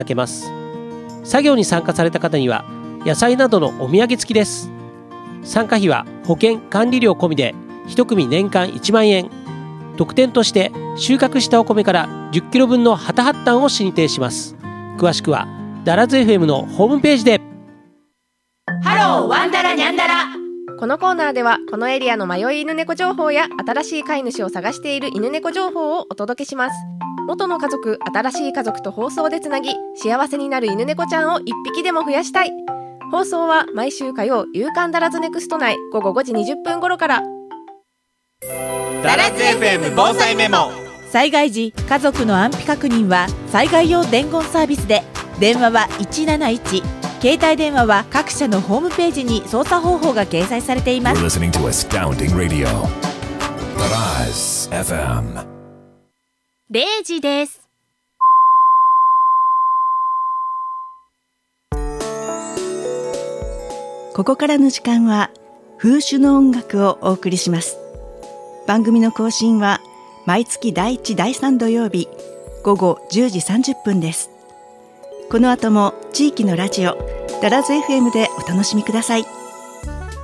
だけます。作業に参加された方には野菜などのお土産付きです。参加費は保険管理料込みで1組年間1万円。特典として収穫したお米から10キロ分のハタハッタンを進呈します。詳しくはダラズ FM のホームページで。 ハローワンダラニャンダラ。 このコーナーではこのエリアの迷い犬猫情報や新しい飼い主を探している犬猫情報をお届けします。元の家族、新しい家族と放送でつなぎ、幸せになる犬猫ちゃんを一匹でも増やしたい。放送は毎週火曜、夕刊ダラズネクスト内午後5時20分頃から。 ダラズ FM 防災メモ。 災害時、家族の安否確認は災害用伝言サービスで、電話は171、携帯電話は各社のホームページに操作方法が掲載されています。 You're listening to Astounding Radio Daraz FM。 0時です。 ここからの時間は風種の音楽をお送りします。番組の更新は毎月第1第3土曜日午後10時30分です。この後も地域のラジオダラズ FM でお楽しみください。